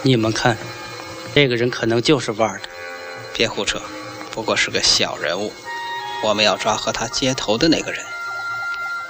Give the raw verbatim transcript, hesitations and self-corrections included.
你们看，这个人可能就是腕儿的。 别胡扯，不过是个小人物。我们要抓和他接头的那个人。